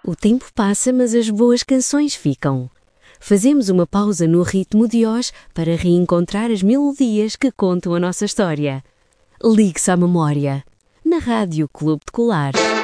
O tempo passa, mas as boas canções ficam. Fazemos uma pausa no ritmo de hoje para reencontrar as melodias que contam a nossa história. Ligue-se à memória. Na Rádio Clube de Colares.